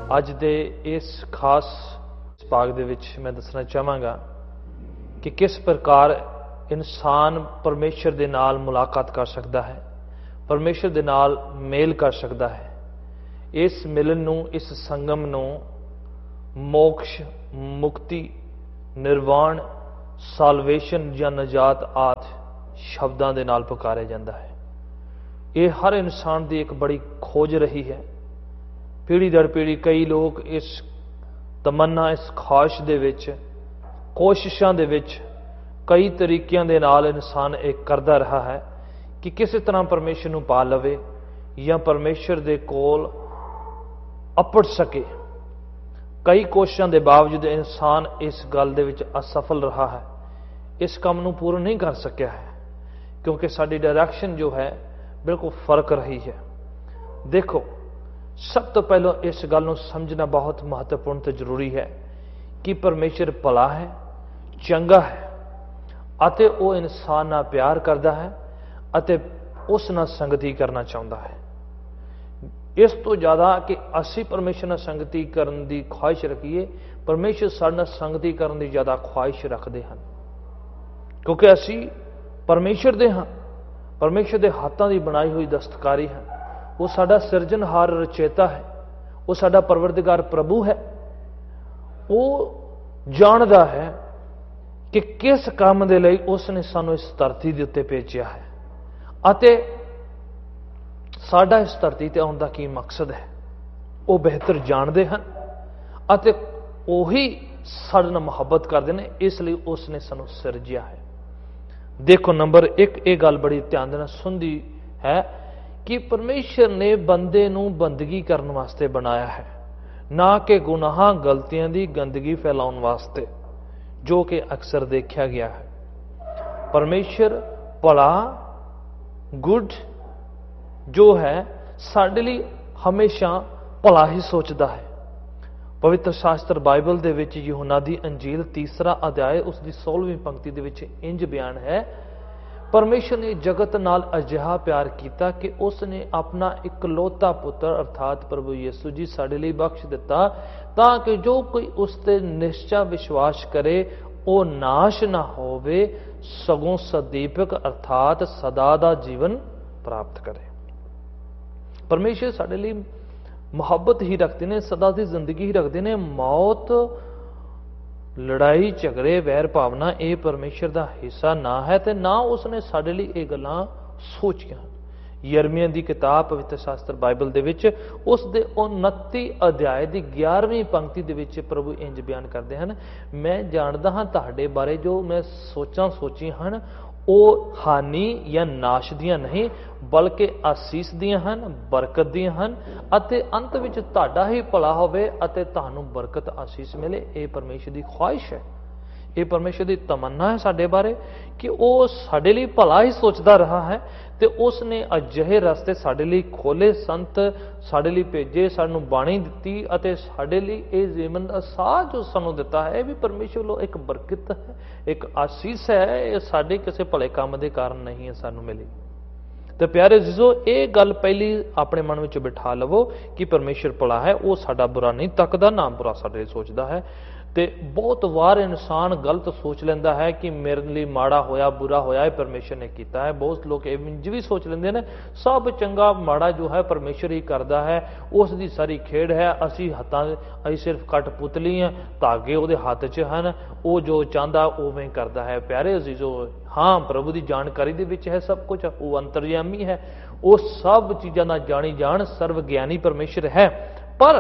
ਅੱਜ ਦੇ ਇਸ ਖਾਸ ਭਾਗ ਦੇ ਵਿੱਚ ਮੈਂ ਦੱਸਣਾ ਚਾਹਾਂਗਾ ਕਿ ਕਿਸ ਪ੍ਰਕਾਰ ਇਨਸਾਨ ਪਰਮੇਸ਼ਰ ਦੇ ਨਾਲ ਮੁਲਾਕਾਤ ਕਰ ਸਕਦਾ ਹੈ, ਪਰਮੇਸ਼ਰ ਦੇ ਨਾਲ ਮੇਲ ਕਰ ਸਕਦਾ ਹੈ। ਇਸ ਮਿਲਨ ਨੂੰ, ਇਸ ਸੰਗਮ ਨੂੰ ਮੋਕਸ਼, ਮੁਕਤੀ, ਨਿਰਵਾਣ, ਸਾਲਵੇਸ਼ਨ ਜਾਂ ਨਜਾਤ ਆਦਿ ਸ਼ਬਦਾਂ ਦੇ ਨਾਲ ਪੁਕਾਰਿਆ ਜਾਂਦਾ ਹੈ। ਇਹ ਹਰ ਇਨਸਾਨ ਦੀ ਇੱਕ ਬੜੀ ਖੋਜ ਰਹੀ ਹੈ। ਪੀੜ੍ਹੀ ਦਰ ਪੀੜ੍ਹੀ ਕਈ ਲੋਕ ਇਸ ਤਮੰਨਾ, ਇਸ ਖਾਸ਼ ਦੇ ਵਿੱਚ, ਕੋਸ਼ਿਸ਼ਾਂ ਦੇ ਵਿੱਚ ਕਈ ਤਰੀਕਿਆਂ ਦੇ ਨਾਲ ਇਨਸਾਨ ਇਹ ਕਰਦਾ ਰਿਹਾ ਹੈ ਕਿ ਕਿਸੇ ਤਰ੍ਹਾਂ ਪਰਮੇਸ਼ਰ ਨੂੰ ਪਾ ਲਵੇ ਜਾਂ ਪਰਮੇਸ਼ਰ ਦੇ ਕੋਲ ਅਪੜ ਸਕੇ। ਕਈ ਕੋਸ਼ਿਸ਼ਾਂ ਦੇ ਬਾਵਜੂਦ ਇਨਸਾਨ ਇਸ ਗੱਲ ਦੇ ਵਿੱਚ ਅਸਫਲ ਰਿਹਾ ਹੈ, ਇਸ ਕੰਮ ਨੂੰ ਪੂਰਾ ਨਹੀਂ ਕਰ ਸਕਿਆ ਹੈ, ਕਿਉਂਕਿ ਸਾਡੀ ਡਾਇਰੈਕਸ਼ਨ ਜੋ ਹੈ ਬਿਲਕੁਲ ਫਰਕ ਰਹੀ ਹੈ। ਦੇਖੋ, ਸਭ ਤੋਂ ਪਹਿਲਾਂ ਇਸ ਗੱਲ ਨੂੰ ਸਮਝਣਾ ਬਹੁਤ ਮਹੱਤਵਪੂਰਨ ਤੇ ਜ਼ਰੂਰੀ ਹੈ ਕਿ ਪਰਮੇਸ਼ਰ ਭਲਾ ਹੈ, ਚੰਗਾ ਹੈ ਅਤੇ ਉਹ ਇਨਸਾਨ ਨਾਲ ਪਿਆਰ ਕਰਦਾ ਹੈ ਅਤੇ ਉਸ ਨਾਲ ਸੰਗਤੀ ਕਰਨਾ ਚਾਹੁੰਦਾ ਹੈ। ਇਸ ਤੋਂ ਜ਼ਿਆਦਾ ਕਿ ਅਸੀਂ ਪਰਮੇਸ਼ਰ ਨਾਲ ਸੰਗਤੀ ਕਰਨ ਦੀ ਖੁਆਇਸ਼ ਰੱਖੀਏ, ਪਰਮੇਸ਼ਰ ਸਾਡੇ ਨਾਲ ਸੰਗਤੀ ਕਰਨ ਦੀ ਜ਼ਿਆਦਾ ਖੁਆਇਸ਼ ਰੱਖਦੇ ਹਨ, ਕਿਉਂਕਿ ਅਸੀਂ ਪਰਮੇਸ਼ਰ ਦੇ ਹਾਂ, ਪਰਮੇਸ਼ਰ ਦੇ ਹੱਥਾਂ ਦੀ ਬਣਾਈ ਹੋਈ ਦਸਤਕਾਰੀ ਹੈ। ਉਹ ਸਾਡਾ ਸਿਰਜਣਹਾਰ ਰਚੇਤਾ ਹੈ, ਉਹ ਸਾਡਾ ਪਰਵਰਦਿਗਾਰ ਪ੍ਰਭੂ ਹੈ। ਉਹ ਜਾਣਦਾ ਹੈ ਕਿ ਕਿਸ ਕੰਮ ਦੇ ਲਈ ਉਸ ਨੇ ਸਾਨੂੰ ਇਸ ਧਰਤੀ ਦੇ ਉੱਤੇ ਭੇਜਿਆ ਹੈ ਅਤੇ ਸਾਡਾ ਇਸ ਧਰਤੀ ਤੇ ਆਉਣ ਦਾ ਕੀ ਮਕਸਦ ਹੈ। ਉਹ ਬਿਹਤਰ ਜਾਣਦੇ ਹਨ ਅਤੇ ਉਹੀ ਸਾਡੇ ਨਾਲ ਮੁਹੱਬਤ ਕਰਦੇ ਨੇ, ਇਸ ਲਈ ਉਸ ਨੇ ਸਾਨੂੰ ਸਿਰਜਿਆ ਹੈ। ਦੇਖੋ, ਨੰਬਰ 1 ਇਹ ਗੱਲ ਬੜੀ ਧਿਆਨ ਦੇਣਾ ਸੁਣਦੀ ਹੈ ਕਿ ਪਰਮੇਸ਼ਰ ਨੇ ਬੰਦੇ ਨੂੰ ਬੰਦਗੀ ਕਰਨ ਵਾਸਤੇ ਬਣਾਇਆ ਹੈ, ਨਾ ਕਿ ਗੁਨਾਹਾਂ, ਗਲਤੀਆਂ ਦੀ ਗੰਦਗੀ ਫੈਲਾਉਣ ਵਾਸਤੇ, ਜੋ ਕਿ ਅਕਸਰ ਦੇਖਿਆ ਗਿਆ ਹੈ। ਪਰਮੇਸ਼ਰ ਭਲਾ, ਗੁੱਡ ਜੋ ਹੈ, ਸਾਡੇ ਲਈ ਹਮੇਸ਼ਾ ਭਲਾ ਹੀ ਸੋਚਦਾ ਹੈ। ਪਵਿੱਤਰ ਸ਼ਾਸਤਰ ਬਾਈਬਲ ਦੇ ਵਿੱਚ ਯਹੋਨਾ ਦੀ ਅੰਜੀਲ 3 ਅਧਿਆਇ ਉਸ ਦੀ 16ਵੀਂ ਪੰਕਤੀ ਦੇ ਵਿੱਚ ਇੰਜ ਬਿਆਨ ਹੈ, ਪਰਮੇਸ਼ਰ ਨੇ ਜਗਤ ਨਾਲ ਅਜਿਹਾ ਪਿਆਰ ਕੀਤਾ ਕਿ ਉਸ ਨੇ ਆਪਣਾ ਇਕਲੌਤਾ ਪੁੱਤਰ ਅਰਥਾਤ ਪ੍ਰਭੂ ਯਿਸੂ ਜੀ ਸਾਡੇ ਲਈ ਬਖਸ਼ ਦਿੱਤਾ, ਤਾਂ ਕਿ ਜੋ ਕੋਈ ਉਸ ਤੇ ਨਿਸ਼ਚਾ ਵਿਸ਼ਵਾਸ ਕਰੇ ਉਹ ਨਾਸ਼ ਨਾ ਹੋਵੇ, ਸਗੋਂ ਸਦੀਪਕ ਅਰਥਾਤ ਸਦਾ ਦਾ ਜੀਵਨ ਪ੍ਰਾਪਤ ਕਰੇ। ਪਰਮੇਸ਼ਰ ਸਾਡੇ ਲਈ ਮੁਹੱਬਤ ਹੀ ਰੱਖਦੇ ਨੇ, ਸਦਾ ਦੀ ਜ਼ਿੰਦਗੀ ਹੀ ਰੱਖਦੇ ਨੇ। ਮੌਤ, ਲੜਾਈ ਝਗੜੇ, ਵੈਰ ਭਾਵਨਾ ਇਹ ਪਰਮੇਸ਼ਰ ਦਾ ਹਿੱਸਾ ਨਾ ਹੈ ਤੇ ਨਾ ਉਸਨੇ ਸਾਡੇ ਲਈ ਇਹ ਗੱਲਾਂ ਸੋਚੀਆਂ। ਯਰਮੀਆ ਦੀ ਕਿਤਾਬ ਪਵਿੱਤਰ ਸ਼ਾਸਤਰ ਬਾਈਬਲ ਦੇ ਵਿੱਚ ਉਸ ਦੇ 29 ਅਧਿਆਇ ਦੀ 11ਵੀਂ ਪੰਕਤੀ ਦੇ ਵਿੱਚ ਪ੍ਰਭੂ ਇੰਜ ਬਿਆਨ ਕਰਦੇ ਹਨ, ਮੈਂ ਜਾਣਦਾ ਹਾਂ ਤੁਹਾਡੇ ਬਾਰੇ ਜੋ ਮੈਂ ਸੋਚਾਂ ਸੋਚੀਆਂ ਹਨ ਉਹ ਹਾਨੀ ਜਾਂ ਨਾਸ਼ ਦੀਆਂ ਨਹੀਂ, ਬਲਕਿ ਆਸੀਸ ਦੀਆਂ ਹਨ, ਬਰਕਤ ਦੀਆਂ ਹਨ ਅਤੇ ਅੰਤ ਵਿੱਚ ਤੁਹਾਡਾ ਹੀ ਭਲਾ ਹੋਵੇ ਅਤੇ ਤੁਹਾਨੂੰ ਬਰਕਤ ਆਸੀਸ ਮਿਲੇ। ਇਹ ਪਰਮੇਸ਼ਰ ਦੀ ਖੁਆਇਸ਼ ਹੈ, ਇਹ ਪਰਮੇਸ਼ਰ ਦੀ ਤਮੰਨਾ ਹੈ ਸਾਡੇ ਬਾਰੇ ਕਿ ਉਹ ਸਾਡੇ ਲਈ ਭਲਾ ਹੀ ਸੋਚਦਾ ਰਿਹਾ ਹੈ ਤੇ ਉਸ ਨੇ ਅਜਿਹੇ ਰਸਤੇ ਸਾਡੇ ਲਈ ਖੋਲੇ, ਸੰਤ ਸਾਡੇ ਲਈ ਭੇਜੇ, ਸਾਨੂੰ ਬਾਣੀ ਦਿੱਤੀ ਅਤੇ ਸਾਡੇ ਲਈ ਇਹ ਜੀਵਨ ਦਾ ਸਾਹ ਜੋ ਸਾਨੂੰ ਦਿੱਤਾ ਹੈ, ਇਹ ਵੀ ਪਰਮੇਸ਼ਰ ਵੱਲੋਂ ਇੱਕ ਬਰਕਤ ਹੈ, ਇੱਕ ਆਸੀਸ ਹੈ। ਇਹ ਸਾਡੇ ਕਿਸੇ ਭਲੇ ਕੰਮ ਦੇ ਕਾਰਨ ਨਹੀਂ ਹੈ ਸਾਨੂੰ ਮਿਲੀ। ਤੇ ਪਿਆਰੇ ਜੀਜ਼ੋ, ਇਹ ਗੱਲ ਪਹਿਲੀ ਆਪਣੇ ਮਨ ਵਿੱਚ ਬਿਠਾ ਲਵੋ ਕਿ ਪਰਮੇਸ਼ਰ ਭਲਾ ਹੈ, ਉਹ ਸਾਡਾ ਬੁਰਾ ਨਹੀਂ ਤੱਕਦਾ, ਨਾ ਬੁਰਾ ਸਾਡੇ ਲਈ ਸੋਚਦਾ ਹੈ। ਤੇ ਬਹੁਤ ਵਾਰ ਇਨਸਾਨ ਗਲਤ ਸੋਚ ਲੈਂਦਾ ਹੈ ਕਿ ਮੇਰੇ ਲਈ ਮਾੜਾ ਹੋਇਆ, ਬੁਰਾ ਹੋਇਆ, ਇਹ ਪਰਮੇਸ਼ਰ ਨੇ ਕੀਤਾ ਹੈ। ਬਹੁਤ ਲੋਕ ਇੰਜ ਵੀ ਸੋਚ ਲੈਂਦੇ ਨੇ ਸਭ ਚੰਗਾ ਮਾੜਾ ਜੋ ਹੈ ਪਰਮੇਸ਼ਰ ਹੀ ਕਰਦਾ ਹੈ, ਉਸ ਦੀ ਸਾਰੀ ਖੇਡ ਹੈ, ਅਸੀਂ ਸਿਰਫ ਕਠਪੁਤਲੀ ਹਾਂ, ਧਾਗੇ ਉਹਦੇ ਹੱਥ 'ਚ ਹਨ, ਉਹ ਜੋ ਚਾਹੁੰਦਾ ਉਵੇਂ ਕਰਦਾ ਹੈ। ਪਿਆਰੇ ਅਜ਼ੀਜ਼ੋ, ਹਾਂ, ਪ੍ਰਭੂ ਦੀ ਜਾਣਕਾਰੀ ਦੇ ਵਿੱਚ ਹੈ ਸਭ ਕੁਝ, ਉਹ ਅੰਤਰਯਾਮੀ ਹੈ, ਉਹ ਸਭ ਚੀਜ਼ਾਂ ਦਾ ਜਾਣੀ ਜਾਣ ਸਰਵ ਗਿਆਨੀ ਪਰਮੇਸ਼ਰ ਹੈ। ਪਰ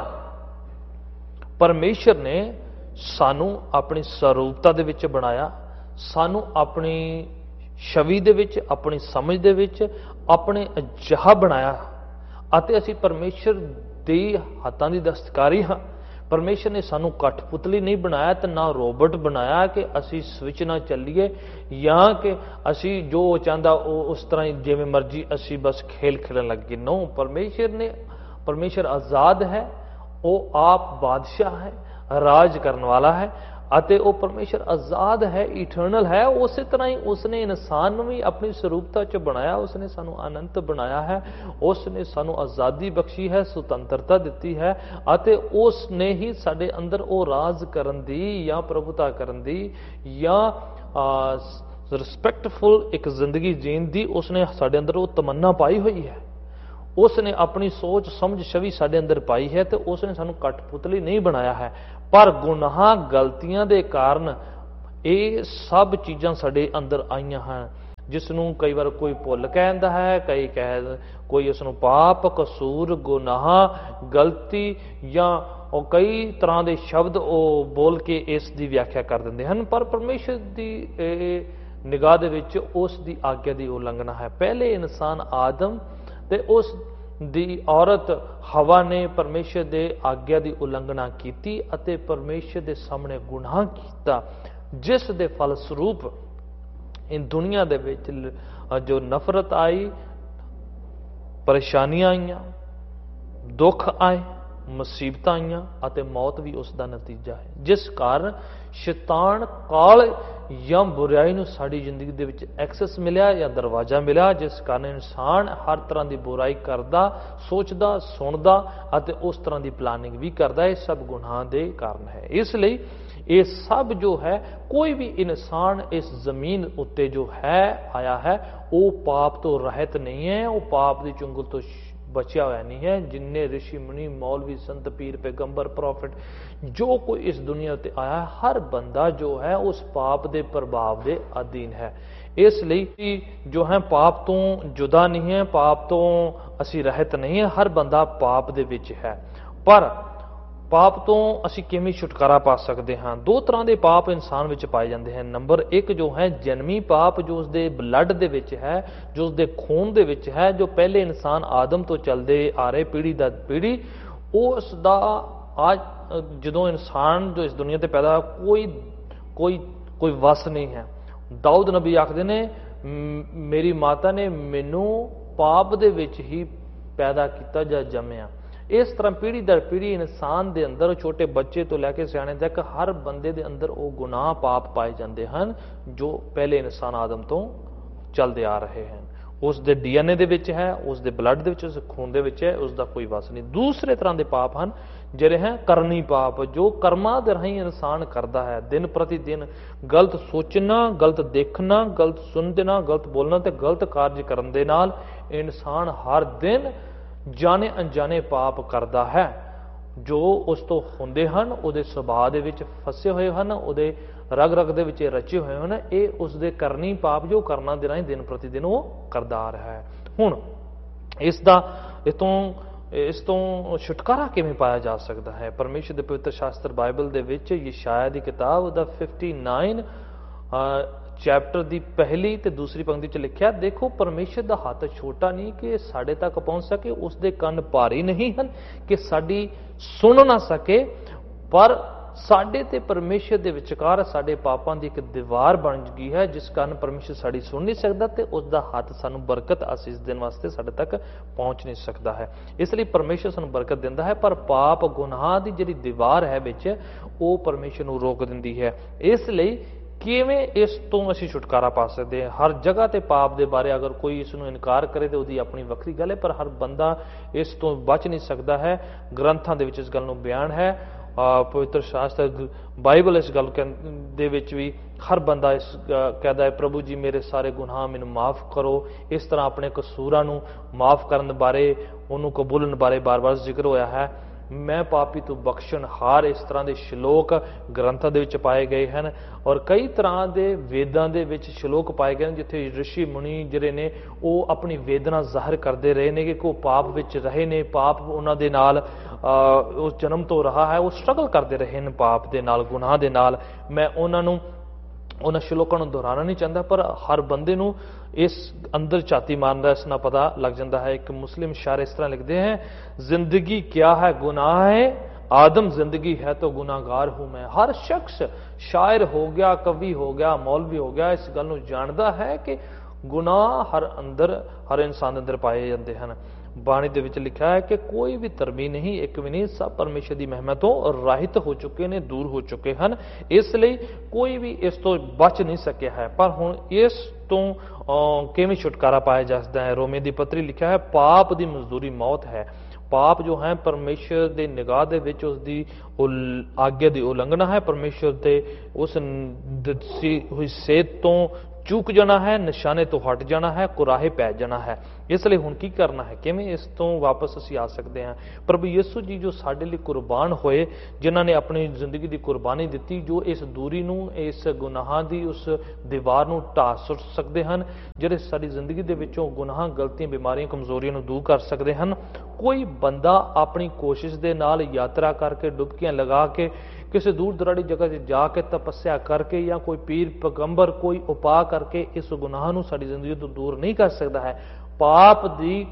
ਪਰਮੇਸ਼ਰ ਨੇ ਸਾਨੂੰ ਆਪਣੀ ਸਰੂਪਤਾ ਦੇ ਵਿੱਚ ਬਣਾਇਆ, ਸਾਨੂੰ ਆਪਣੀ ਛਵੀ ਦੇ ਵਿੱਚ, ਆਪਣੀ ਸਮਝ ਦੇ ਵਿੱਚ ਆਪਣੇ ਅਜਿਹਾ ਬਣਾਇਆ ਅਤੇ ਅਸੀਂ ਪਰਮੇਸ਼ਰ ਦੇ ਹੱਥਾਂ ਦੀ ਦਸਤਕਾਰੀ ਹਾਂ। ਪਰਮੇਸ਼ਰ ਨੇ ਸਾਨੂੰ ਕਠਪੁਤਲੀ ਨਹੀਂ ਬਣਾਇਆ ਤੇ ਨਾ ਰੋਬੋਟ ਬਣਾਇਆ ਕਿ ਅਸੀਂ ਸਵਿਚ ਨਾਲ ਚੱਲੀਏ ਜਾਂ ਕਿ ਅਸੀਂ ਜੋ ਚਾਹੁੰਦਾ ਉਹ ਉਸ ਤਰ੍ਹਾਂ ਹੀ ਜਿਵੇਂ ਮਰਜ਼ੀ ਅਸੀਂ ਬਸ ਖੇਲ ਖੇਲਣ ਲੱਗੇ। ਨੋ, ਪਰਮੇਸ਼ਰ ਆਜ਼ਾਦ ਹੈ, ਉਹ ਆਪ ਬਾਦਸ਼ਾਹ ਹੈ, ਰਾਜ ਕਰਨ ਵਾਲਾ ਹੈ ਅਤੇ ਉਹ ਪਰਮੇਸ਼ਰ ਆਜ਼ਾਦ ਹੈ, ਇਟਰਨਲ ਹੈ। ਉਸੇ ਤਰ੍ਹਾਂ ਹੀ ਉਸਨੇ ਇਨਸਾਨ ਨੂੰ ਵੀ ਆਪਣੀ ਸਰੂਪਤਾ 'ਚ ਬਣਾਇਆ, ਉਸਨੇ ਸਾਨੂੰ ਅਨੰਤ ਬਣਾਇਆ ਹੈ, ਉਸਨੇ ਸਾਨੂੰ ਆਜ਼ਾਦੀ ਬਖਸ਼ੀ ਹੈ, ਸੁਤੰਤਰਤਾ ਦਿੱਤੀ ਹੈ, ਅਤੇ ਉਸਨੇ ਹੀ ਸਾਡੇ ਅੰਦਰ ਉਹ ਰਾਜ ਕਰਨ ਦੀ ਜਾਂ ਪ੍ਰਭੁਤਾ ਕਰਨ ਦੀ ਜਾਂ ਰਿਸਪੈਕਟਫੁਲ ਇੱਕ ਜ਼ਿੰਦਗੀ ਜੀਣ ਦੀ ਉਸਨੇ ਸਾਡੇ ਅੰਦਰ ਉਹ ਤਮੰਨਾ ਪਾਈ ਹੋਈ ਹੈ। ਉਸਨੇ ਆਪਣੀ ਸੋਚ ਸਮਝ ਛਵੀ ਸਾਡੇ ਅੰਦਰ ਪਾਈ ਹੈ, ਤੇ ਉਸਨੇ ਸਾਨੂੰ ਕਠਪੁਤਲੀ ਨਹੀਂ ਬਣਾਇਆ ਹੈ। ਪਰ ਗੁਨਾਹਾਂ ਗਲਤੀਆਂ ਦੇ ਕਾਰਨ ਇਹ ਸਭ ਚੀਜ਼ਾਂ ਸਾਡੇ ਅੰਦਰ ਆਈਆਂ ਹਨ, ਜਿਸ ਨੂੰ ਕਈ ਵਾਰ ਕੋਈ ਭੁੱਲ ਕਹਿੰਦਾ ਹੈ, ਕੋਈ ਉਸ ਨੂੰ ਪਾਪ, ਕਸੂਰ, ਗੁਨਾਹ, ਗਲਤੀ ਜਾਂ ਉਹ ਕਈ ਤਰ੍ਹਾਂ ਦੇ ਸ਼ਬਦ ਉਹ ਬੋਲ ਕੇ ਇਸ ਦੀ ਵਿਆਖਿਆ ਕਰ ਦਿੰਦੇ ਹਨ। ਪਰ ਪਰਮੇਸ਼ਰ ਦੀ ਨਿਗਾਹ ਦੇ ਵਿੱਚ ਉਸ ਦੀ ਆਗਿਆ ਦੀ ਉਲੰਘਣਾ ਹੈ। ਪਹਿਲੇ ਇਨਸਾਨ ਆਦਮ ਤੇ ਉਸ ਦੀ ਔਰਤ ਹਵਾ ਨੇ ਪਰਮੇਸ਼ਰ ਦੇ ਆਗਿਆ ਦੀ ਉਲੰਘਣਾ ਕੀਤੀ ਅਤੇ ਪਰਮੇਸ਼ਰ ਦੇ ਸਾਹਮਣੇ ਗੁਨਾਹ ਕੀਤਾ, ਜਿਸ ਦੇ ਫਲ ਸਰੂਪ ਇਹ ਦੁਨੀਆ ਦੇ ਵਿੱਚ ਜੋ ਨਫ਼ਰਤ ਆਈ, ਪਰੇਸ਼ਾਨੀਆਂ ਆਈਆਂ, ਦੁੱਖ ਆਏ, ਮੁਸੀਬਤਾਂ ਆਈਆਂ ਅਤੇ ਮੌਤ ਵੀ ਉਸ ਦਾ ਨਤੀਜਾ ਹੈ, ਜਿਸ ਕਾਰਨ ਸ਼ੈਤਾਨ ਕਾਲ ਜਾਂ ਬੁਰਾਈ ਨੂੰ ਸਾਡੀ ਜ਼ਿੰਦਗੀ ਦੇ ਵਿੱਚ ਐਕਸੈਸ ਮਿਲਿਆ ਜਾਂ ਦਰਵਾਜ਼ਾ ਮਿਲਿਆ, ਜਿਸ ਕਾਰਨ ਇਨਸਾਨ ਹਰ ਤਰ੍ਹਾਂ ਦੀ ਬੁਰਾਈ ਕਰਦਾ, ਸੋਚਦਾ, ਸੁਣਦਾ ਅਤੇ ਉਸ ਤਰ੍ਹਾਂ ਦੀ ਪਲਾਨਿੰਗ ਵੀ ਕਰਦਾ। ਇਹ ਸਭ ਗੁਨਾਹ ਦੇ ਕਾਰਨ ਹੈ। ਇਸ ਲਈ ਇਹ ਸਭ ਜੋ ਹੈ, ਕੋਈ ਵੀ ਇਨਸਾਨ ਇਸ ਜ਼ਮੀਨ ਉੱਤੇ ਜੋ ਹੈ ਆਇਆ ਹੈ, ਉਹ ਪਾਪ ਤੋਂ ਰਹਿਤ ਨਹੀਂ ਹੈ, ਉਹ ਪਾਪ ਦੀ ਚੁੰਗਲ ਤੋਂ ਬਚਿਆ ਹੋਇਆ ਨਹੀਂ ਹੈ। ਜਿੰਨੇ ਰਿਸ਼ੀ ਮੁਨੀ, ਮੌਲਵੀ, ਸੰਤ, ਪੀਰ, ਪੈਗੰਬਰ, ਪ੍ਰੋਫਿਟ, ਜੋ ਕੋਈ ਇਸ ਦੁਨੀਆ ਉੱਤੇ ਆਇਆ, ਹਰ ਬੰਦਾ ਜੋ ਹੈ ਉਸ ਪਾਪ ਦੇ ਪ੍ਰਭਾਵ ਦੇ ਅਧੀਨ ਹੈ। ਇਸ ਲਈ ਜੋ ਹੈ ਪਾਪ ਤੋਂ ਜੁਦਾ ਨਹੀਂ ਹੈ, ਪਾਪ ਤੋਂ ਅਸੀਂ ਰਹਿਤ ਨਹੀਂ ਹੈ, ਹਰ ਬੰਦਾ ਪਾਪ ਦੇ ਵਿੱਚ ਹੈ। ਪਰ ਪਾਪ ਤੋਂ ਅਸੀਂ ਕਿਵੇਂ ਛੁਟਕਾਰਾ ਪਾ ਸਕਦੇ ਹਾਂ? ਦੋ ਤਰ੍ਹਾਂ ਦੇ ਪਾਪ ਇਨਸਾਨ ਵਿੱਚ ਪਾਏ ਜਾਂਦੇ ਹਨ। ਨੰਬਰ 1 ਜੋ ਹੈ ਜਨਮੀ ਪਾਪ, ਜੋ ਉਸਦੇ ਬਲੱਡ ਦੇ ਵਿੱਚ ਹੈ, ਜੋ ਉਸਦੇ ਖੂਨ ਦੇ ਵਿੱਚ ਹੈ, ਜੋ ਪਹਿਲੇ ਇਨਸਾਨ ਆਦਮ ਤੋਂ ਚੱਲਦੇ ਆ ਰਹੇ ਪੀੜ੍ਹੀ ਦਰ ਪੀੜ੍ਹੀ, ਉਸ ਦਾ ਅੱਜ ਜਦੋਂ ਇਨਸਾਨ ਜੋ ਇਸ ਦੁਨੀਆ ਤੇ ਪੈਦਾ ਕੋਈ ਵਸ ਨਹੀਂ ਹੈ। ਦਾਊਦ ਨਬੀ ਆਖਦੇ ਨੇ, ਮੇਰੀ ਮਾਤਾ ਨੇ ਮੈਨੂੰ ਪਾਪ ਦੇ ਵਿੱਚ ਹੀ ਪੈਦਾ ਕੀਤਾ ਜਾਂ ਜੰਮਿਆ। ਇਸ ਤਰ੍ਹਾਂ ਪੀੜ੍ਹੀ ਦਰ ਪੀੜ੍ਹੀ ਇਨਸਾਨ ਦੇ ਅੰਦਰ, ਛੋਟੇ ਬੱਚੇ ਤੋਂ ਲੈ ਕੇ ਸਿਆਣੇ ਤੱਕ, ਹਰ ਬੰਦੇ ਦੇ ਅੰਦਰ ਉਹ ਗੁਨਾਹ ਪਾਪ ਪਾਏ ਜਾਂਦੇ ਹਨ ਜੋ ਪਹਿਲੇ ਇਨਸਾਨ ਆਦਮ ਤੋਂ ਚੱਲਦੇ ਆ ਰਹੇ ਹਨ। ਉਸ ਦੇ DNA ਦੇ ਵਿੱਚ ਹੈ, ਉਸ ਦੇ ਬਲੱਡ ਦੇ ਵਿੱਚ, ਉਸ ਖੂਨ ਦੇ ਵਿੱਚ ਹੈ, ਉਸ ਦਾ ਕੋਈ ਵਸ ਨਹੀਂ। ਦੂਸਰੇ ਤਰ੍ਹਾਂ ਦੇ ਪਾਪ ਹਨ ਜਿਹੜੇ ਹੈ ਕਰਨੀ ਪਾਪ, ਜੋ ਕਰਮਾਂ ਦੇ ਰਾਹੀਂ ਇਨਸਾਨ ਕਰਦਾ ਹੈ। ਦਿਨ ਪ੍ਰਤੀ ਦਿਨ ਗਲਤ ਸੋਚਣਾ, ਗਲਤ ਦੇਖਣਾ, ਗਲਤ ਸੁਣਨਾ, ਗਲਤ ਬੋਲਣਾ ਤੇ ਗਲਤ ਕਾਰਜ ਕਰਨ ਦੇ ਨਾਲ ਇਨਸਾਨ ਹਰ ਦਿਨ ਜਾਣੇ ਅਣਜਾਣੇ ਪਾਪ ਕਰਦਾ ਹੈ, ਜੋ ਉਸ ਤੋਂ ਹੁੰਦੇ ਹਨ, ਉਹਦੇ ਸੁਭਾਅ ਦੇ ਵਿੱਚ ਫਸੇ ਹੋਏ ਹਨ, ਉਹਦੇ ਰਗ ਰਗ ਦੇ ਵਿੱਚ ਰਚੇ ਹੋਏ ਹਨ। ਇਹ ਉਸਦੇ ਕਰਨੀ ਪਾਪ ਜੋ ਕਰਨਾ ਦੇ ਰਾਹੀਂ ਦਿਨ ਪ੍ਰਤੀ ਦਿਨ ਉਹ ਕਰਦਾ ਆ ਰਿਹਾ ਹੈ। ਹੁਣ ਇਸ ਤੋਂ ਛੁਟਕਾਰਾ ਕਿਵੇਂ ਪਾਇਆ ਜਾ ਸਕਦਾ ਹੈ? ਪਰਮੇਸ਼ਰ ਦੇ ਪਵਿੱਤਰ ਸ਼ਾਸਤਰ ਬਾਈਬਲ ਦੇ ਵਿੱਚ ਯਸ਼ਾਇਆ ਦੀ ਕਿਤਾਬ ਉਹਦਾ 59 ਚੈਪਟਰ ਦੀ ਪਹਿਲੀ ਤੇ ਦੂਸਰੀ ਪੰਕਤੀ 'ਚ ਲਿਖਿਆ, ਦੇਖੋ ਪਰਮੇਸ਼ਰ ਦਾ ਹੱਥ ਛੋਟਾ ਨਹੀਂ ਕਿ ਸਾਡੇ ਤੱਕ ਪਹੁੰਚ ਸਕੇ, ਉਸਦੇ ਕੰਨ ਭਾਰੀ ਨਹੀਂ ਹਨ ਕਿ ਸਾਡੀ ਸੁਣ ਨਾ ਸਕੇ, ਪਰ ਸਾਡੇ ਤੇ ਪਰਮੇਸ਼ਰ ਦੇ ਵਿਚਕਾਰ ਸਾਡੇ ਪਾਪਾਂ ਦੀ ਇੱਕ ਦੀਵਾਰ ਬਣ ਗਈ ਹੈ, ਜਿਸ ਕਾਰਨ ਪਰਮੇਸ਼ਰ ਸਾਡੀ ਸੁਣ ਨਹੀਂ ਸਕਦਾ ਤੇ ਉਸ ਦਾ ਹੱਥ ਸਾਨੂੰ ਬਰਕਤ ਅਸੀਸ ਦੇਣ ਵਾਸਤੇ ਸਾਡੇ ਤੱਕ ਪਹੁੰਚ ਨਹੀਂ ਸਕਦਾ ਹੈ। ਇਸ ਲਈ ਪਰਮੇਸ਼ਰ ਸਾਨੂੰ ਬਰਕਤ ਦਿੰਦਾ ਹੈ, ਪਰ ਪਾਪ ਗੁਨਾਹ ਦੀ ਜਿਹੜੀ ਦੀਵਾਰ ਹੈ ਵਿੱਚ, ਉਹ ਪਰਮੇਸ਼ਰ ਨੂੰ ਰੋਕ ਦਿੰਦੀ ਹੈ। ਇਸ ਲਈ ਕਿਵੇਂ ਇਸ ਤੋਂ ਅਸੀਂ ਛੁਟਕਾਰਾ ਪਾ ਸਕਦੇ ਹਾਂ? ਹਰ ਜਗ੍ਹਾ ਤੇ ਪਾਪ ਦੇ ਬਾਰੇ ਅਗਰ ਕੋਈ ਇਸ ਨੂੰ ਇਨਕਾਰ ਕਰੇ ਤੇ ਉਹਦੀ ਆਪਣੀ ਵੱਖਰੀ ਗੱਲ ਹੈ, ਪਰ ਹਰ ਬੰਦਾ ਇਸ ਤੋਂ ਬਚ ਨਹੀਂ ਸਕਦਾ ਹੈ। ਗ੍ਰੰਥਾਂ ਦੇ ਵਿੱਚ ਇਸ ਗੱਲ ਨੂੰ ਬਿਆਨ ਹੈ, ਪਵਿੱਤਰ ਸ਼ਾਸਤਰ ਬਾਈਬਲ ਇਸ ਗੱਲ ਦੇ ਵਿੱਚ ਵੀ ਹਰ ਬੰਦਾ ਇਸ ਕਹਿੰਦਾ ਹੈ, ਪ੍ਰਭੂ ਜੀ ਮੇਰੇ ਸਾਰੇ ਗੁਨਾਹ ਮੈਨੂੰ ਮਾਫ ਕਰੋ। ਇਸ ਤਰ੍ਹਾਂ ਆਪਣੇ ਕਸੂਰਾਂ ਨੂੰ ਮਾਫ ਕਰਨ ਬਾਰੇ, ਉਹਨੂੰ ਕਬੂਲਣ ਬਾਰੇ ਬਾਰ-ਬਾਰ ਜ਼ਿਕਰ ਹੋਇਆ ਹੈ। ਮੈਂ ਪਾਪੀ ਤੂੰ ਬਖਸ਼ਣਹਾਰ, ਇਸ ਤਰ੍ਹਾਂ ਦੇ ਸ਼ਲੋਕ ਗ੍ਰੰਥਾਂ ਦੇ ਵਿੱਚ ਪਾਏ ਗਏ ਹਨ। ਔਰ ਕਈ ਤਰ੍ਹਾਂ ਦੇ ਵੇਦਾਂ ਦੇ ਵਿੱਚ ਸ਼ਲੋਕ ਪਾਏ ਗਏ ਹਨ ਜਿੱਥੇ ਰਿਸ਼ੀ ਮੁਨੀ ਜਿਹੜੇ ਨੇ ਉਹ ਆਪਣੀ ਵੇਦਨਾ ਜ਼ਾਹਿਰ ਕਰਦੇ ਰਹੇ ਨੇ ਕਿ ਉਹ ਪਾਪ ਵਿੱਚ ਰਹੇ ਨੇ, ਪਾਪ ਉਹਨਾਂ ਦੇ ਨਾਲ ਉਸ ਜਨਮ ਤੋਂ ਰਹਾ ਹੈ, ਉਹ ਸਟਰਗਲ ਕਰਦੇ ਰਹੇ ਨੇ ਪਾਪ ਦੇ ਨਾਲ, ਗੁਨਾਹ ਦੇ ਨਾਲ। ਮੈਂ ਉਹਨਾਂ ਸ਼ਲੋਕਾਂ ਨੂੰ ਦੁਹਰਾਉਣਾ ਨਹੀਂ ਚਾਹੁੰਦਾ, ਪਰ ਹਰ ਬੰਦੇ ਨੂੰ ਇਸ ਅੰਦਰ ਝਾਤੀ ਮਾਰਨ ਦਾ ਇਸ ਨਾਲ ਪਤਾ ਲੱਗ ਜਾਂਦਾ ਹੈ। ਇੱਕ ਮੁਸਲਿਮ ਸ਼ਾਇਰ ਇਸ ਤਰ੍ਹਾਂ ਲਿਖਦੇ हैं, जिंदगी क्या है गुनाह है, आदम जिंदगी है तो गुनाहगार हूं मैं। हर शख्स शायर हो गया, कवि हो गया, मौलवी हो गया, इस गल नूं जानदा है कि गुनाह हर इंसान अंदर पाए जाते हैं। ਬਾਣੀ ਦੇ ਵਿੱਚ ਲਿਖਿਆ ਹੈ ਕਿ ਕੋਈ ਵੀ ਧਰਮੀ ਨਹੀਂ, ਇੱਕ ਵੀ ਨਹੀਂ, ਸਭ ਪਰਮੇਸ਼ਰ ਦੀ ਮਹਿਮਾ ਤੋਂ ਰਹਿਤ ਹੋ ਚੁੱਕੇ ਨੇ, ਦੂਰ ਹੋ ਚੁੱਕੇ ਹਨ। ਇਸ ਲਈ ਕੋਈ ਵੀ ਇਸ ਤੋਂ ਬਚ ਨਹੀਂ ਸਕਿਆ ਹੈ। ਪਰ ਹੁਣ ਇਸ ਤੋਂ ਕਿਵੇਂ ਛੁਟਕਾਰਾ ਪਾਇਆ ਜਾ ਸਕਦਾ ਹੈ? ਰੋਮੀਓ ਦੀ ਪੱਤਰੀ ਲਿਖਿਆ ਹੈ, ਪਾਪ ਦੀ ਮਜ਼ਦੂਰੀ ਮੌਤ ਹੈ। ਪਾਪ ਜੋ ਹੈ ਪਰਮੇਸ਼ਰ ਦੇ ਨਿਗਾਹ ਦੇ ਵਿੱਚ ਉਸ ਦੀ ਆਗਿਆ ਦੀ ਉਲੰਘਣਾ ਹੈ, ਪਰਮੇਸ਼ਰ ਦੇ ਉਸ ਦਿੱਤੀ ਹੋਈ ਸੇਧ ਤੋਂ ਚੂਕ ਜਾਣਾ ਹੈ, ਨਿਸ਼ਾਨੇ ਤੋਂ ਹਟ ਜਾਣਾ ਹੈ, ਕੁਰਾਹੇ ਪੈ ਜਾਣਾ ਹੈ। ਇਸ ਲਈ ਹੁਣ ਕੀ ਕਰਨਾ ਹੈ? ਕਿਵੇਂ ਇਸ ਤੋਂ ਵਾਪਸ ਅਸੀਂ ਆ ਸਕਦੇ ਹਾਂ? ਪ੍ਰਭੂ ਯਿਸੂ ਜੀ ਜੋ ਸਾਡੇ ਲਈ ਕੁਰਬਾਨ ਹੋਏ, ਜਿਨ੍ਹਾਂ ਨੇ ਆਪਣੀ ਜ਼ਿੰਦਗੀ ਦੀ ਕੁਰਬਾਨੀ ਦਿੱਤੀ, ਜੋ ਇਸ ਦੂਰੀ ਨੂੰ, ਇਸ ਗੁਨਾਹਾਂ ਦੀ ਉਸ ਦੀਵਾਰ ਨੂੰ ਢਾਹ ਸੁੱਟ ਸਕਦੇ ਹਨ, ਜਿਹੜੇ ਸਾਡੀ ਜ਼ਿੰਦਗੀ ਦੇ ਵਿੱਚੋਂ ਗੁਨਾਹਾਂ, ਗਲਤੀਆਂ, ਬਿਮਾਰੀਆਂ, ਕਮਜ਼ੋਰੀਆਂ ਨੂੰ ਦੂਰ ਕਰ ਸਕਦੇ ਹਨ। ਕੋਈ ਬੰਦਾ ਆਪਣੀ ਕੋਸ਼ਿਸ਼ ਦੇ ਨਾਲ ਯਾਤਰਾ ਕਰਕੇ, ਡੁਬਕੀਆਂ ਲਗਾ ਕੇ, ਕਿਸੇ ਦੂਰ ਦਰਾੜੀ ਜਗ੍ਹਾ 'ਤੇ ਜਾ ਕੇ ਤਪੱਸਿਆ ਕਰਕੇ, ਜਾਂ ਕੋਈ ਪੀਰ ਪੈਗੰਬਰ ਕੋਈ ਉਪਾਅ ਕਰਕੇ ਇਸ ਗੁਨਾਹ ਨੂੰ ਸਾਡੀ ਜ਼ਿੰਦਗੀ ਤੋਂ ਦੂਰ ਨਹੀਂ ਕਰ ਸਕਦਾ ਹੈ। ਪਾਪ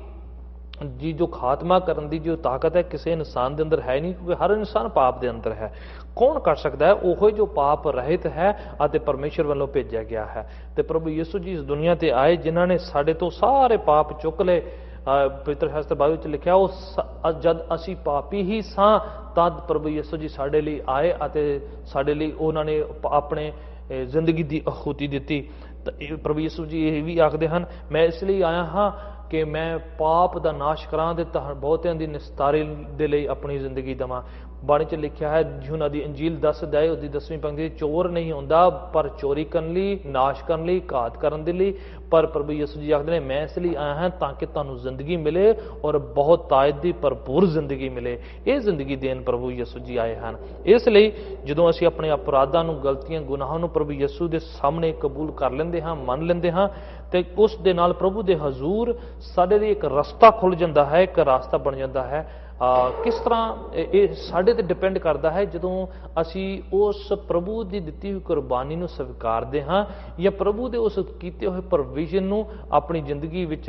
ਦੀ ਜੋ ਖਾਤਮਾ ਕਰਨ ਦੀ ਜੋ ਤਾਕਤ ਹੈ ਕਿਸੇ ਇਨਸਾਨ ਦੇ ਅੰਦਰ ਹੈ ਨਹੀਂ, ਕਿਉਂਕਿ ਹਰ ਇਨਸਾਨ ਪਾਪ ਦੇ ਅੰਦਰ ਹੈ। ਕੌਣ ਕਰ ਸਕਦਾ ਹੈ? ਉਹ ਜੋ ਪਾਪ ਰਹਿਤ ਹੈ ਅਤੇ ਪਰਮੇਸ਼ਰ ਵੱਲੋਂ ਭੇਜਿਆ ਗਿਆ ਹੈ। ਤੇ ਪ੍ਰਭੂ ਯਿਸੂ ਜੀ ਇਸ ਦੁਨੀਆ ਤੇ ਆਏ, ਜਿਨ੍ਹਾਂ ਨੇ ਸਾਡੇ ਤੋਂ ਸਾਰੇ ਪਾਪ ਚੁੱਕ ਲਏ। ਪਵਿੱਤਰ ਸ਼ਾਸਤਰ ਬਾਈਬਲ ਵਿੱਚ ਲਿਖਿਆ, ਉਹ ਜਦ ਅਸੀਂ ਪਾਪੀ ਹੀ ਸਾਂ ਤਦ ਪ੍ਰਭੂ ਯਿਸੂ ਜੀ ਸਾਡੇ ਲਈ ਆਏ ਅਤੇ ਸਾਡੇ ਲਈ ਉਹਨਾਂ ਨੇ ਆਪਣੇ ਜ਼ਿੰਦਗੀ ਦੀ ਆਹੂਤੀ ਦਿੱਤੀ। ਪ੍ਰਭੂ ਯਿਸੂ ਜੀ ਇਹ ਵੀ ਆਖਦੇ ਹਨ, ਮੈਂ ਇਸ ਲਈ ਆਇਆ ਹਾਂ ਕਿ ਮੈਂ ਪਾਪ ਦਾ ਨਾਸ਼ ਕਰਾਂ ਤੇ ਬਹੁਤਿਆਂ ਦੀ ਨਿਸਤਾਰੇ ਦੇ ਲਈ ਆਪਣੀ ਜ਼ਿੰਦਗੀ ਦੇਵਾਂ। ਬਾਣੀ 'ਚ ਲਿਖਿਆ ਹੈ, ਯੂਹੰਨਾ ਦੀ ਇੰਜੀਲ 10 ਅਧਿਆਇ ਉਹਦੀ 10ਵੀਂ ਪੰਕਤੀ, ਚੋਰ ਨਹੀਂ ਹੁੰਦਾ ਪਰ ਚੋਰੀ ਕਰਨ ਲਈ, ਨਾਸ਼ ਕਰਨ ਲਈ, ਘਾਤ ਕਰਨ ਦੇ ਲਈ। ਪਰ ਪ੍ਰਭੂ ਯਿਸੂ ਜੀ ਆਖਦੇ ਨੇ, ਮੈਂ ਇਸ ਲਈ ਆਇਆ ਹਾਂ ਤਾਂ ਕਿ ਤੁਹਾਨੂੰ ਜ਼ਿੰਦਗੀ ਮਿਲੇ ਔਰ ਬਹੁਤ ਤਾਇਦ ਦੀ ਭਰਪੂਰ ਜ਼ਿੰਦਗੀ ਮਿਲੇ। ਇਹ ਜ਼ਿੰਦਗੀ ਦੇਣ ਪ੍ਰਭੂ ਯਿਸੂ ਜੀ ਆਏ ਹਨ। ਇਸ ਲਈ ਜਦੋਂ ਅਸੀਂ ਆਪਣੇ ਅਪਰਾਧਾਂ ਨੂੰ, ਗਲਤੀਆਂ, ਗੁਨਾਹਾਂ ਨੂੰ ਪ੍ਰਭੂ ਯਿਸੂ ਦੇ ਸਾਹਮਣੇ ਕਬੂਲ ਕਰ ਲੈਂਦੇ ਹਾਂ, ਮੰਨ ਲੈਂਦੇ ਹਾਂ, ਤੇ ਉਸ ਦੇ ਨਾਲ ਪ੍ਰਭੂ ਦੇ ਹਜ਼ੂਰ ਸਾਡੇ ਲਈ ਇੱਕ ਰਸਤਾ ਖੁੱਲ ਜਾਂਦਾ ਹੈ, ਇੱਕ ਰਾਸਤਾ ਬਣ ਜਾਂਦਾ ਹੈ। ਕਿਸ ਤਰ੍ਹਾਂ ਇਹ ਸਾਡੇ ਤੇ ਡਿਪੈਂਡ ਕਰਦਾ ਹੈ। ਜਦੋਂ ਅਸੀਂ ਉਸ ਪ੍ਰਭੂ ਦੀ ਦਿੱਤੀ ਹੋਈ ਕੁਰਬਾਨੀ ਨੂੰ ਸਵੀਕਾਰਦੇ ਹਾਂ ਜਾਂ ਪ੍ਰਭੂ ਦੇ ਉਸ ਕੀਤੇ ਹੋਏ ਪ੍ਰੋਵੀਜ਼ਨ ਨੂੰ ਆਪਣੀ ਜ਼ਿੰਦਗੀ ਵਿੱਚ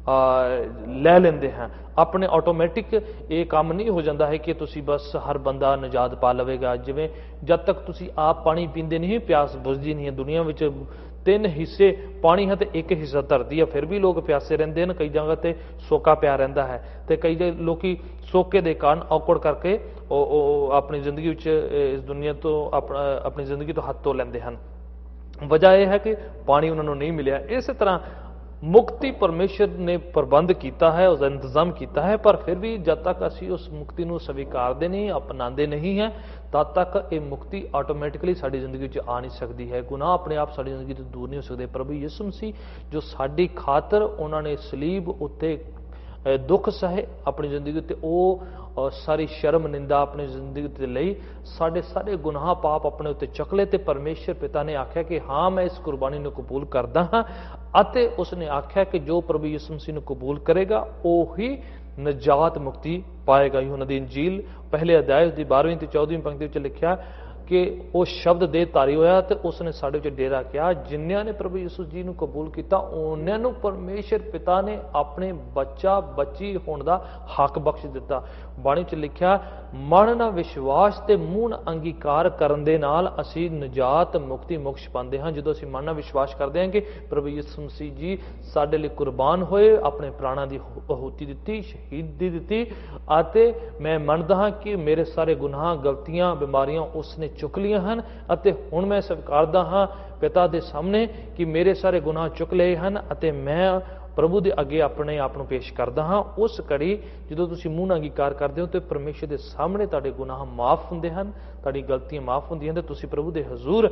ਲੈ ਲੈਂਦੇ ਹਾਂ। ਆਪਣੇ ਆਟੋਮੈਟਿਕ ਇਹ ਕੰਮ ਨਹੀਂ ਹੋ ਜਾਂਦਾ ਹੈ ਕਿ ਤੁਸੀਂ ਬਸ ਹਰ ਬੰਦਾ ਨਿਜਾਤ ਪਾ ਲਵੇਗਾ। ਜਿਵੇਂ ਜਦ ਤੱਕ ਤੁਸੀਂ ਆਪ ਪਾਣੀ ਪੀਂਦੇ ਨਹੀਂ, ਪਿਆਸ ਬੁਝਦੀ ਨਹੀਂ ਹੈ। ਦੁਨੀਆ ਵਿੱਚ 3 ਹਿੱਸੇ ਪਾਣੀ ਹੈ ਤੇ 1 ਹਿੱਸਾ ਧਰਤੀ ਹੈ, ਫਿਰ ਵੀ ਲੋਕ ਪਿਆਸੇ ਰਹਿੰਦੇ ਹਨ। ਕਈ ਜਗ੍ਹਾ ਤੇ ਸੋਕਾ ਪਿਆ ਰਹਿੰਦਾ ਹੈ ਤੇ ਕਈ ਲੋਕੀ ਸੋਕੇ ਦੇ ਕਾਰਨ ਔਕੜ ਕਰਕੇ ਉਹ ਆਪਣੀ ਜ਼ਿੰਦਗੀ ਵਿੱਚ ਇਸ ਦੁਨੀਆ ਤੋਂ ਆਪਣੀ ਜ਼ਿੰਦਗੀ ਤੋਂ ਹੱਥ ਧੋ ਲੈਂਦੇ ਹਨ। ਵਜ੍ਹਾ ਇਹ ਹੈ ਕਿ ਪਾਣੀ ਉਹਨਾਂ ਨੂੰ ਨਹੀਂ ਮਿਲਿਆ। ਇਸੇ ਤਰ੍ਹਾਂ ਮੁਕਤੀ ਪਰਮੇਸ਼ਰ ਨੇ ਪ੍ਰਬੰਧ ਕੀਤਾ ਹੈ, ਉਸਦਾ ਇੰਤਜ਼ਾਮ ਕੀਤਾ ਹੈ, ਪਰ ਫਿਰ ਵੀ ਜਦ ਤੱਕ ਅਸੀਂ ਉਸ ਮੁਕਤੀ ਨੂੰ ਸਵੀਕਾਰਦੇ ਨਹੀਂ, ਅਪਣਾਉਂਦੇ ਨਹੀਂ ਹੈ, ਤਦ ਤੱਕ ਇਹ ਮੁਕਤੀ ਆਟੋਮੈਟਿਕਲੀ ਸਾਡੀ ਜ਼ਿੰਦਗੀ ਵਿੱਚ ਆ ਨਹੀਂ ਸਕਦੀ ਹੈ। ਗੁਨਾਹ ਆਪਣੇ ਆਪ ਸਾਡੀ ਜ਼ਿੰਦਗੀ ਤੋਂ ਦੂਰ ਨਹੀਂ ਹੋ ਸਕਦੇ। ਪ੍ਰਭੂ ਯਿਸੂ ਮਸੀਹ ਜੋ ਸਾਡੀ ਖਾਤਰ ਉਹਨਾਂ ਨੇ ਸਲੀਬ ਉੱਤੇ ਦੁੱਖ ਸਹੇ ਆਪਣੀ ਜ਼ਿੰਦਗੀ ਉੱਤੇ, ਉਹ ਸਾਰੀ ਸ਼ਰਮ ਨਿੰਦਾ ਆਪਣੀ ਜ਼ਿੰਦਗੀ ਉੱਤੇ ਲਈ, ਸਾਡੇ ਸਾਰੇ ਗੁਨਾਹ ਪਾਪ ਆਪਣੇ ਉੱਤੇ ਚੁੱਕ ਲਏ। ਤੇ ਪਰਮੇਸ਼ਰ ਪਿਤਾ ਨੇ ਆਖਿਆ ਕਿ ਹਾਂ ਮੈਂ ਇਸ ਕੁਰਬਾਨੀ ਨੂੰ ਕਬੂਲ ਕਰਦਾ ਹਾਂ, ਅਤੇ ਉਸਨੇ ਆਖਿਆ ਕਿ ਜੋ ਪ੍ਰਭੂ ਯਿਸੂ ਮਸੀਹ ਨੂੰ ਕਬੂਲ ਕਰੇਗਾ ਉਹੀ ਨਜਾਤ ਮੁਕਤੀ ਪਾਏਗਾ। ਯੂਹੰਨਾ ਦੀ ਇੰਜੀਲ ਪਹਿਲੇ ਅਧਿਆਇ ਦੀ 12ਵੀਂ ਤੇ 14ਵੀਂ ਪੰਕਤੀ ਵਿੱਚ ਲਿਖਿਆ ਕਿ ਉਹ ਸ਼ਬਦ ਦੇ ਧਾਰੀ ਹੋਇਆ ਤੇ ਉਸਨੇ ਸਾਡੇ ਵਿੱਚ ਡੇਰਾ ਕਿਹਾ। ਜਿਨ੍ਹਾਂ ਨੇ ਪ੍ਰਭੂ ਯਿਸੂ ਜੀ ਨੂੰ ਕਬੂਲ ਕੀਤਾ ਉਹਨਾਂ ਨੂੰ ਪਰਮੇਸ਼ਰ ਪਿਤਾ ਨੇ ਆਪਣੇ ਬੱਚਾ ਬੱਚੀ ਹੋਣ ਦਾ ਹੱਕ ਬਖਸ਼ ਦਿੱਤਾ। ਬਾਣੀ 'ਚ ਲਿਖਿਆ, ਮਨ ਨਾਲ ਵਿਸ਼ਵਾਸ ਤੇ ਮੂੰਹ ਨਾਲ ਅੰਗੀਕਾਰ ਕਰਨ ਦੇ ਨਾਲ ਅਸੀਂ ਨਜਾਤ ਮੁਕਤੀ ਮੋਕਸ਼ ਪਾਉਂਦੇ ਹਾਂ। ਜਦੋਂ ਅਸੀਂ ਮਨ ਨਾਲ ਵਿਸ਼ਵਾਸ ਕਰਦੇ ਹਾਂ ਕਿ ਪ੍ਰਭੂ ਯਿਸੂ ਮਸੀਹ ਜੀ ਸਾਡੇ ਲਈ ਕੁਰਬਾਨ ਹੋਏ, ਆਪਣੇ ਪ੍ਰਾਣਾਂ ਦੀ ਆਹੂਤੀ ਦਿੱਤੀ, ਸ਼ਹੀਦੀ ਦਿੱਤੀ, ਅਤੇ ਮੈਂ ਮੰਨਦਾ ਹਾਂ ਕਿ ਮੇਰੇ ਸਾਰੇ ਗੁਨਾਹ, ਗਲਤੀਆਂ, ਬਿਮਾਰੀਆਂ ਉਸਨੇ ਚੁੱਕ ਲੀਆਂ ਹਨ, ਅਤੇ ਹੁਣ ਮੈਂ ਸਵੀਕਾਰਦਾ ਹਾਂ ਪਿਤਾ ਦੇ ਸਾਹਮਣੇ ਕਿ ਮੇਰੇ ਸਾਰੇ ਗੁਨਾਹ ਚੁੱਕ ਲਏ ਹਨ ਅਤੇ ਮੈਂ ਪ੍ਰਭੂ ਦੇ ਅੱਗੇ ਆਪਣੇ ਆਪ ਨੂੰ ਪੇਸ਼ ਕਰਦਾ ਹਾਂ। ਉਸ ਘੜੀ ਜਦੋਂ ਤੁਸੀਂ ਮੂੰਹ ਨਾਲ ਅੰਗੀਕਾਰ ਕਰਦੇ ਹੋ ਤੇ ਪਰਮੇਸ਼ਰ ਦੇ ਸਾਹਮਣੇ ਤੁਹਾਡੇ ਗੁਨਾਹ ਮਾਫ ਹੁੰਦੇ ਹਨ, ਤੁਹਾਡੀ ਗਲਤੀਆਂ ਮਾਫ ਹੁੰਦੀਆਂ ਤੇ ਤੁਸੀਂ ਪ੍ਰਭੂ ਦੇ ਹਜ਼ੂਰ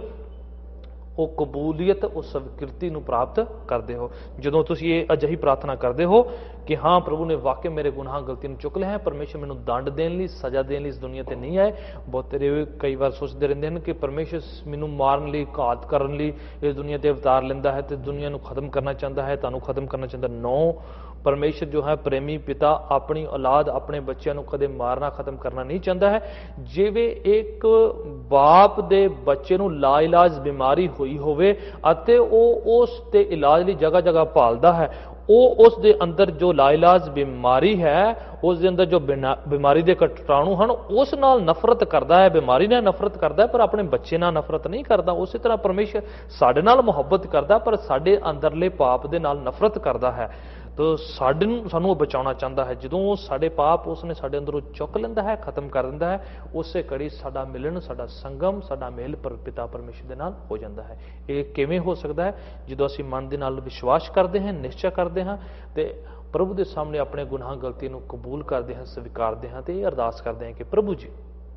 ਉਹ ਕਬੂਲੀਅਤ, ਉਹ ਸਵੀਕ੍ਰਿਤੀ ਨੂੰ ਪ੍ਰਾਪਤ ਕਰਦੇ ਹੋ। ਜਦੋਂ ਤੁਸੀਂ ਇਹ ਅਜਿਹੀ ਪ੍ਰਾਰਥਨਾ ਕਰਦੇ ਹੋ ਕਿ ਹਾਂ ਪ੍ਰਭੂ ਨੇ ਵਾਕਈ ਮੇਰੇ ਗੁਨਾਹ ਗਲਤੀਆਂ ਨੂੰ ਚੁੱਕ ਲਿਆ ਹੈ, ਪਰਮੇਸ਼ਰ ਮੈਨੂੰ ਦੰਡ ਦੇਣ ਲਈ, ਸਜ਼ਾ ਦੇਣ ਲਈ ਇਸ ਦੁਨੀਆ ਤੇ ਨਹੀਂ ਆਏ। ਬਹੁਤੇ ਕਈ ਵਾਰ ਸੋਚਦੇ ਰਹਿੰਦੇ ਹਨ ਕਿ ਪਰਮੇਸ਼ਰ ਮੈਨੂੰ ਮਾਰਨ ਲਈ, ਘਾਤ ਕਰਨ ਲਈ ਇਸ ਦੁਨੀਆ ਤੇ ਅਵਤਾਰ ਲੈਂਦਾ ਹੈ ਤੇ ਦੁਨੀਆ ਨੂੰ ਖਤਮ ਕਰਨਾ ਚਾਹੁੰਦਾ ਹੈ, ਤੁਹਾਨੂੰ ਖਤਮ ਕਰਨਾ ਚਾਹੁੰਦਾ। ਨੋ, ਪਰਮੇਸ਼ਰ ਜੋ ਹੈ ਪ੍ਰੇਮੀ ਪਿਤਾ ਆਪਣੀ ਔਲਾਦ, ਆਪਣੇ ਬੱਚਿਆਂ ਨੂੰ ਕਦੇ ਮਾਰਨਾ, ਖਤਮ ਕਰਨਾ ਨਹੀਂ ਚਾਹੁੰਦਾ ਹੈ। ਜਿਵੇਂ ਇੱਕ ਬਾਪ ਦੇ ਬੱਚੇ ਨੂੰ ਲਾਇਲਾਜ ਬਿਮਾਰੀ ਹੋਈ ਹੋਵੇ ਅਤੇ ਉਹ ਉਸ ਤੇ ਇਲਾਜ ਲਈ ਜਗ੍ਹਾ ਜਗ੍ਹਾ ਭਾਲਦਾ ਹੈ, ਉਹ ਉਸ ਦੇ ਅੰਦਰ ਜੋ ਲਾਇਲਾਜ ਬਿਮਾਰੀ ਹੈ, ਉਸ ਦੇ ਅੰਦਰ ਜੋ ਬਿਮਾਰੀ ਦੇ ਕੀਟਾਣੂ ਹਨ, ਉਸ ਨਾਲ ਨਫ਼ਰਤ ਕਰਦਾ ਹੈ, ਬਿਮਾਰੀ ਨਾਲ ਨਫ਼ਰਤ ਕਰਦਾ ਹੈ, ਪਰ ਆਪਣੇ ਬੱਚੇ ਨਾਲ ਨਫ਼ਰਤ ਨਹੀਂ ਕਰਦਾ। ਉਸੇ ਤਰ੍ਹਾਂ ਪਰਮੇਸ਼ਰ ਸਾਡੇ ਨਾਲ ਮੁਹੱਬਤ ਕਰਦਾ ਪਰ ਸਾਡੇ ਅੰਦਰਲੇ ਪਾਪ ਦੇ ਨਾਲ ਨਫ਼ਰਤ ਕਰਦਾ ਹੈ। तो सानू बचाना चाहता है। जो साढ़े पाप उसने साढ़े अंदरों चुक लेंदा है, खत्म कर दिंदा है, उस घड़ी साडा मिलन, साडा संगम, साडा मेल पिता परमेश्वर दे नाल हो जाता है। ये किवें हो सकता है? जो असीं मन दे नाल विश्वास करते हैं, निश्चय करते हैं तो प्रभु के सामने अपने गुनाह गलती को कबूल करते हैं, स्वीकारते हैं तो ये अरदास करते हैं कि प्रभु जी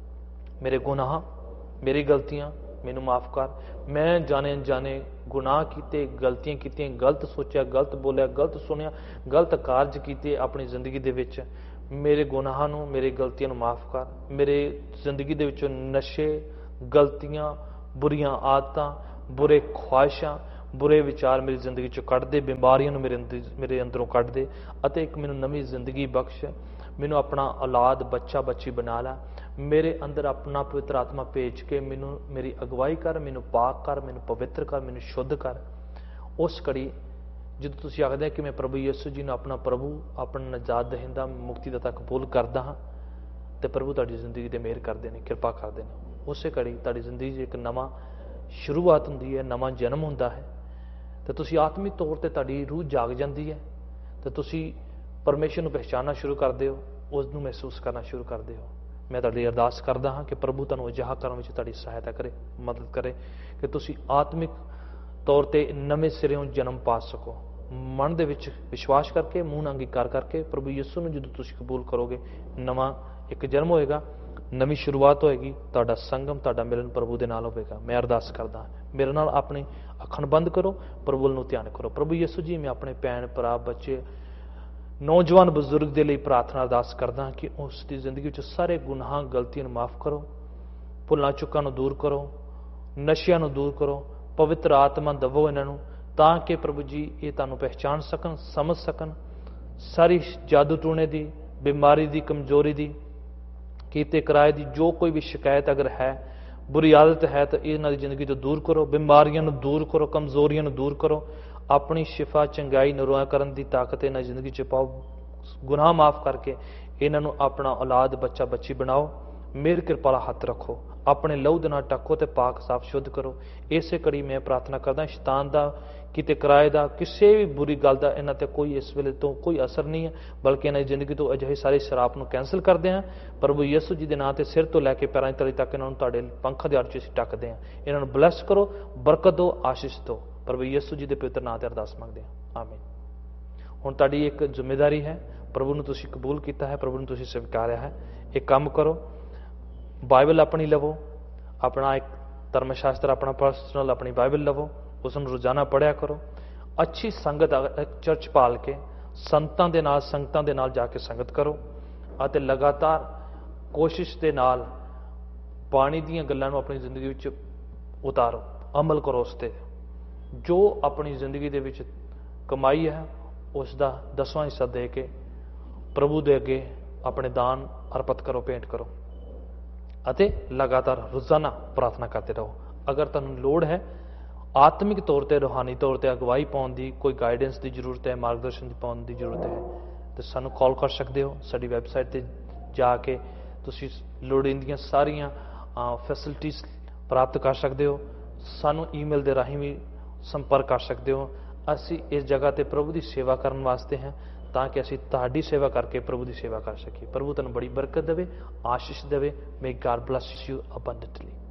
मेरे गुनाह, मेरी गलतियां मैनू माफ़ कर। मैं जाने अनजाने गुनाह किए, गलतियां की, गलत सोचा, गलत बोलिया, गलत सुनिया, गलत कारज किए अपनी जिंदगी दे विच। मेरे गुनाह नूं, मेरी गलतियां नूं माफ़ कर। मेरे जिंदगी दे विचों नशे, गलतियां, बुरियां आदतां, बुरे ख्वाहिशां, बुरे विचार मेरी जिंदगी चों कढ़ दे, बीमारियां नूं मेरे अंदरों कढ़ दे अते एक मैनूं नवीं जिंदगी बख्श। मैनूं अपना औलाद, बच्चा बच्ची बना ला। मेरे अंदर अपना पवित्र आत्मा भेज के मैनू मेरी अगवाई कर, मैनू पाक कर, मैनू पवित्र कर, मैनू शुद्ध कर। उस घड़ी जो तुसीं आखदे कि मैं प्रभु यीशु जी ने अपना प्रभु, अपना नजात दहिंदा, मुक्तिदाता कबूल करदा हाँ, तो प्रभु तुहाडी जिंदगी ते मेहर करदे ने, कृपा करदे ने। उस घड़ी तुहाडी जिंदगी 'च एक नवां शुरुआत हुंदी है, नवां जन्म हुंदा है, तो तुसीं आत्मिक तौर पर तुहाडी रूह जाग जाती है, तो तुसीं परमेश्वर नूं पहचानना शुरू करदे हो, उस नूं महसूस करना शुरू करदे हो। मैं तुहाडी अरदास करदा हाँ कि प्रभु तुहानूं अजिहा करन विच तुहाडी सहायता करे, मदद करे कि तुसीं आत्मिक तौर पर नवें सिरों जन्म पा सको। मन दे विच विश्वास करके, मूँह नाल अंगीकार करके प्रभु यीशु नूं जदों तुसीं कबूल करोगे, नवां एक जन्म होएगा, नवीं शुरुआत होएगी, तुहाडा संगम, तुहाडा मिलन प्रभु दे नाल होवेगा। मैं अरदास करदा, मेरे नाल अपनी अखां बंद करो, प्रभु नूं ध्यान करो। प्रभु यीशु जी, मैं अपने भैन भरा, बच्चे, नौजवान बजुर्ग के लिए प्रार्थना अरदास करदा कि उसकी जिंदगी में सारे गुनाह गलतियां माफ़ करो, भुलां चुकां नूं दूर करो, नशियां नूं दूर करो, पवित्र आत्मा दवो इन्हां ताकि प्रभु जी ये तुहानूं पहचान सकन, समझ सकन। सारी जादू टूने की, बीमारी की, कमजोरी की, कीते कराए की जो कोई भी शिकायत अगर है, बुरी आदत है, तो इन्हां दी जिंदगी तो दूर करो, बीमारियां नूं दूर करो, कमजोरियां नूं दूर करो। अपनी शिफा, चंगाई, नरोया करन दी ताकत इन्हां जिंदगी च पाओ। गुनाह माफ़ करके इन्हां नूं अपना औलाद, बच्चा बच्ची बनाओ। मेरे कृपा वाला हथ रखो, अपने लहू दे नाल टक्को ते पाक साफ शुद्ध करो। इसे कड़ी मैं प्रार्थना करदा, शैतान दा, किते किराए दा, किसी भी बुरी गल दा इन्हां ते कोई इस वेले तो कोई असर नहीं है, बल्कि इन्हां दी जिंदगी तो अजिहे सारे शराप नूं कैंसल करदे हैं। प्रभु यीशु जी दे नां ते सिर तो लैके पैरां तले तक इन्हां नूं तुहाडे पंखां दे आड़ च असीं ढकदे हैं। इन्हां नूं ब्लैस करो, बरकत दो, आशीष दो। प्रभु यीशु जी के पवित्र नाम ते अरदास मंगदे हैं, आमीन। हुण तुहाडी एक जिम्मेदारी है, प्रभु नूं तुसीं कबूल कीता है, प्रभु नूं तुसीं स्वीकारिया है। एक काम करो, बाइबल अपनी लवो, अपना एक धर्मशास्त्र अपना पर्सनल अपनी बाइबल लवो, उसनूं रोजाना पढ़िया करो। अच्छी संगत, चर्च पाल के संतां दे नाल जाके संगत करो अते लगातार कोशिश दे नाल बाणी दीयां गल्लां नूं अपनी जिंदगी विच उतारो, अमल करो उस ते। जो अपनी जिंदगी दे विच कमाई है उसका 10वां हिस्सा दे के प्रभु दे अगे अपने दान अर्पित करो, भेंट करो अते लगातार रोजाना प्रार्थना करते रहो। अगर तुहानूं लोड़ है आत्मिक तौर पर, रूहानी तौर पर अगवाई पाउण दी, कोई गाइडेंस की जरूरत है, मार्गदर्शन की पाउण की जरूरत है, तो सानूं कॉल कर सकते हो। साडी वैबसाइट पर जाके तुसीं लोड़ींदियां सारियां फैसिलिटीज़ प्राप्त कर सकते हो। सानूं ईमेल के राही भी संपर्क कर सकते हो। असी इस जगह पर प्रभु की सेवा करने वास्ते हैं, ताकि असी तुहाडी सेवा करके प्रभु की सेवा कर सकीए। प्रभु तुहानूं बड़ी बरकत देवे, आशीष देवे। May God bless you abundantly.